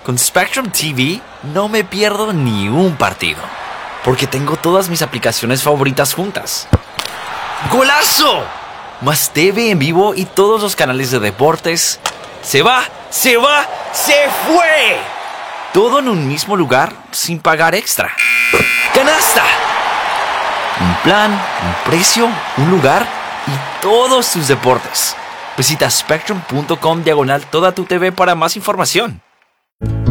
Con Spectrum TV no me pierdo ni un partido, porque tengo todas mis aplicaciones favoritas juntas. ¡Golazo! Más TV en vivo y todos los canales de deportes. ¡Se va! ¡Se fue! Todo en un mismo lugar sin pagar extra. ¡Canasta! Un plan, un precio, un lugar y todos tus deportes. Visita spectrum.com/toda tu TV para más información.